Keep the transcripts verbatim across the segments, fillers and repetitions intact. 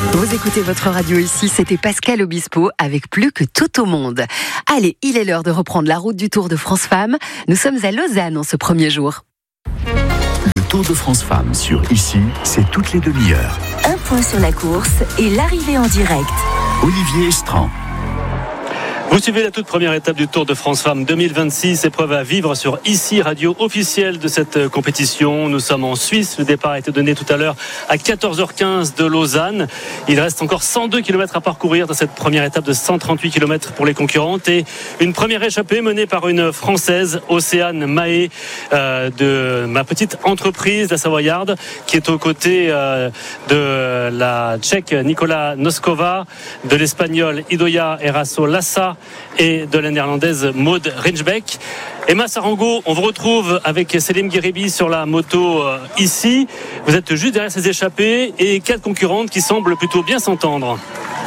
Vous écoutez votre radio ici, c'était Pascal Obispo avec Plus que tout au monde. Allez, il est l'heure de reprendre la route du Tour de France Femmes. Nous sommes à Lausanne en ce premier jour. Le Tour de France Femmes sur Ici, c'est toutes les demi-heures. Un point sur la course et l'arrivée en direct. Olivier Estran. Vous suivez la toute première étape du Tour de France Femmes deux mille vingt-six, épreuve à vivre sur Ici, radio officielle de cette compétition. Nous sommes en Suisse, le départ a été donné tout à l'heure à quatorze heures quinze de Lausanne. Il reste encore cent deux kilomètres à parcourir dans cette première étape de cent trente-huit kilomètres pour les concurrentes et une première échappée menée par une Française, Océane Mahé, euh, de ma petite entreprise, la Savoyarde, qui est aux côtés euh, de la Tchèque Nicola Noskova, de l'Espagnol Idoia Eraso Lassa et de la néerlandaise Maud Rinchbeck. Emma Sarango, on vous retrouve avec Selim Gueribi sur la moto euh, ici. Vous êtes juste derrière ces échappées et quatre concurrentes qui semblent plutôt bien s'entendre.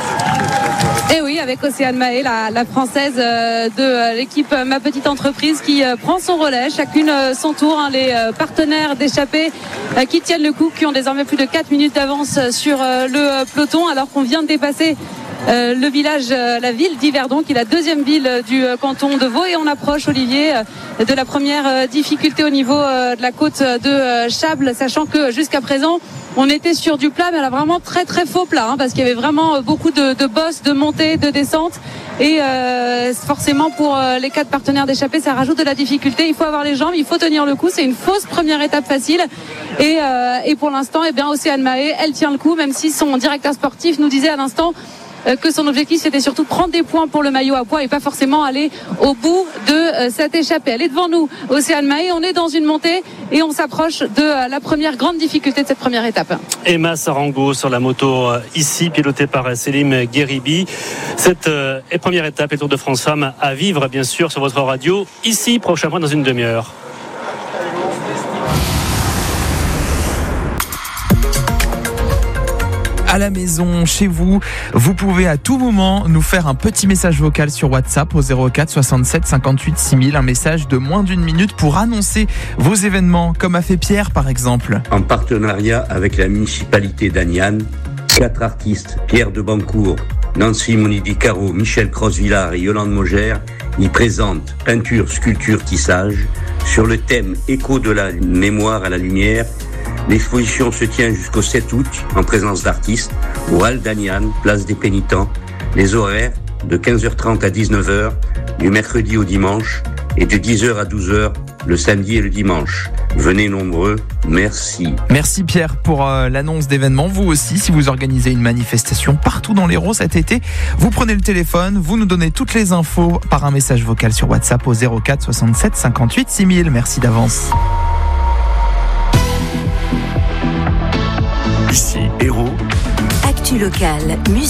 Et oui, avec Océane Mahé, la, la française euh, de euh, l'équipe euh, Ma Petite Entreprise qui euh, prend son relais, chacune euh, son tour, hein, les euh, partenaires d'échappée euh, qui tiennent le coup, qui ont désormais plus de quatre minutes d'avance sur euh, le euh, peloton, alors qu'on vient de dépasser Euh, le village, euh, la ville d'Yverdon, qui est la deuxième ville euh, du euh, canton de Vaud, et on approche, Olivier, euh, de la première euh, difficulté au niveau euh, de la côte de euh, Chables, sachant que jusqu'à présent on était sur du plat, mais elle a vraiment très très faux plat, hein, parce qu'il y avait vraiment euh, beaucoup de, de bosses, de montées, de descentes, et euh, forcément pour euh, les quatre partenaires d'échappée, ça rajoute de la difficulté. Il faut avoir les jambes, il faut tenir le coup. C'est une fausse première étape facile, et, euh, et pour l'instant, eh bien, Océane Mahé, elle tient le coup, même si son directeur sportif nous disait à l'instant que son objectif c'était surtout prendre des points pour le maillot à pois et pas forcément aller au bout de euh, cette échappée. Elle est devant nous, Océane Mahé, on est dans une montée et on s'approche de euh, la première grande difficulté de cette première étape. Emma Sarango sur la moto euh, ici, pilotée par Selim Gueribi. Cette euh, première étape, le Tour de France Femmes à vivre bien sûr sur votre radio ici, prochain point dans une demi-heure. À la maison, chez vous, vous pouvez à tout moment nous faire un petit message vocal sur WhatsApp au zéro quatre soixante-sept cinquante-huit six mille, un message de moins d'une minute pour annoncer vos événements, comme a fait Pierre par exemple. En partenariat avec la municipalité d'Aniane, quatre artistes, Pierre de Bancourt, Nancy Monidi-Caro, Michel Crossvillard et Yolande Mogère, y présentent peinture, sculpture, tissage sur le thème Écho de la mémoire à la lumière. L'exposition se tient jusqu'au sept août en présence d'artistes au Hall d'Aniane, place des Pénitents. Les horaires de quinze heures trente à dix-neuf heures du mercredi au dimanche et de dix heures à douze heures le samedi et le dimanche. Venez nombreux, merci. Merci Pierre pour euh, l'annonce d'événements. Vous aussi, si vous organisez une manifestation partout dans l'Hérault cet été, vous prenez le téléphone, vous nous donnez toutes les infos par un message vocal sur WhatsApp au zéro quatre soixante-sept cinquante-huit six mille. Merci d'avance. Ici, Hérault. Actu locale, musique.